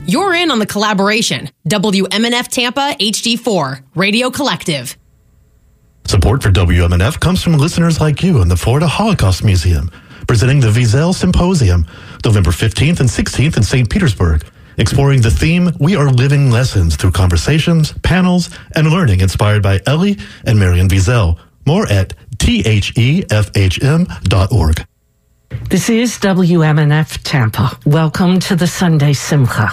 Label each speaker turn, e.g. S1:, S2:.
S1: You're in on the collaboration. WMNF Tampa HD4, Radio Collective.
S2: Support for WMNF comes from listeners like you in the Florida Holocaust Museum, presenting the Wiesel Symposium, November 15th and 16th in St. Petersburg, exploring the theme, We Are Living Lessons through conversations, panels, and learning inspired by Elie and Marion Wiesel. More at thefhm.org.
S3: This is WMNF Tampa. Welcome to the Sunday Simcha.